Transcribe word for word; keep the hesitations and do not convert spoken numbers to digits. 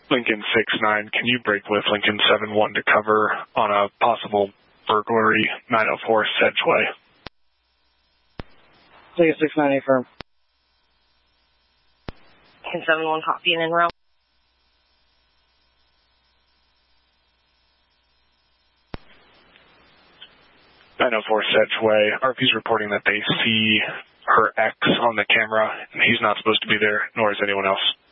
Lincoln six nine, can you break with Lincoln seven one to cover on a possible burglary, nine oh four Sedgeway? Lincoln six nine, affirm. Lincoln seven one, copy and in route. nine oh four Sedgeway, R P's reporting that they see her ex on the camera, and he's not supposed to be there, nor is anyone else.